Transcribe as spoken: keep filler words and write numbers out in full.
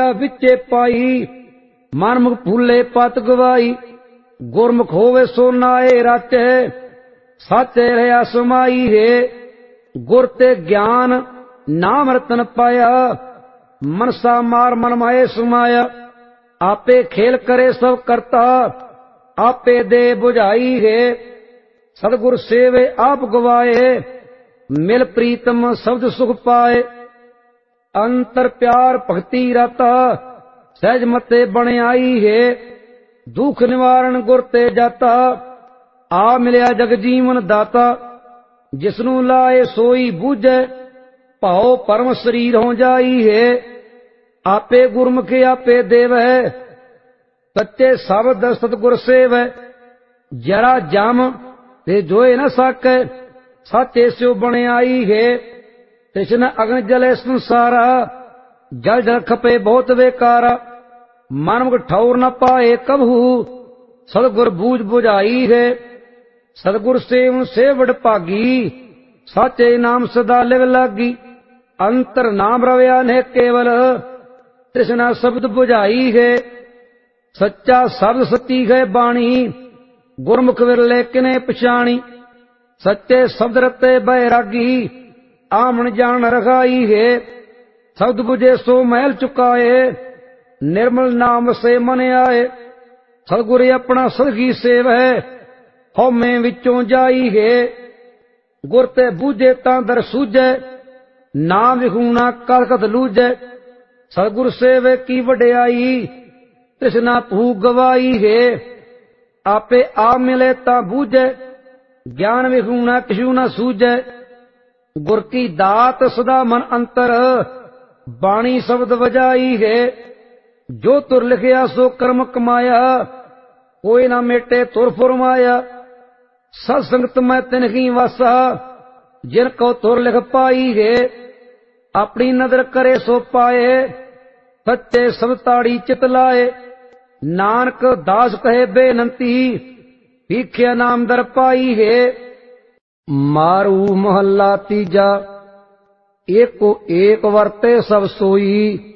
विचे पाई। मन मुख फूले पत गवाई, गुरमुख होवे सो नाए राचे। साचे रहा समाई है, गुर ते ज्ञान नाम रतन पाया। मनसा मार मन माए समाया, आपे खेल करे सब करता। आपे दे बुझाई है, सतगुर सेवे आप गवाए। मिल प्रीतम शब्द सुख पाए, अंतर प्यार भक्ति राता। सहज मते बन आई है, दुख निवारण गुर ते जाता। आ मिलिया जग जीवन दाता, जिसनू लाए सोई बूझे। भाओ परम शरीर हो जाई है, आपे गुरमुख आपे देव है। सच्चे शब्द सतगुर सेव, जरा जम ते जोए न सके। साचे स्यो बन आई है, कृष्ण अग्न जले संसारा। जल जल खपे बहुत बेकारा, मानव ठौर न पाए कबहू। सतगुर बूझ बुझाई है, सतगुर सेव सेवड़ भागी। साचे नाम सदा लिव लागी, अंतर नाम रव्या ने केवल। कृष्णा शब्द बुझाई है, सच्चा शब्द सच्ची है बाणी। गुरमुख विरले किने पछाणी, सच्चे शब्द रते बैरागी। आमन जान रखाई है, शब्द बुझे सो महल चुकाए। निर्मल नाम से मन आए, सतगुर अपना सदगी सेव है। हौमे विचों जाई है, गुर ते बूझे तां दर सूझे। नाम विखूना कलकत लूझे, सतगुर सेवे की वड्याई। कृष्णा भू गवाई है, आपे आ मिले ता बूझे। ज्ञान विखूना किशु न सूझे, गुर की दात सदा मन अंतर। बाणी शब्द बजाई है, जो तुर लिखिया सो कर्म कमाया। कोई ना मेटे तुर फुरमाया, सत्संगत में तिनकी वासा। जिनको तुर लिख पाई है, अपनी नदर करे सो पाए। सच्चे सब ताड़ी चित लाए, नानक दास कहे बेनंती। भीख्या नाम दर पाई है, मारू महला तीजा। एको एक वर्ते सब सोई।